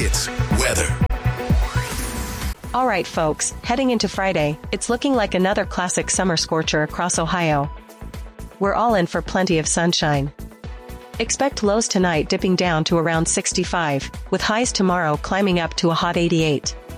Hits weather. All right, folks, heading into Friday, it's looking like another classic summer scorcher across Ohio. We're all in for plenty of sunshine. Expect lows tonight dipping down to around 65, with highs tomorrow climbing up to a hot 88.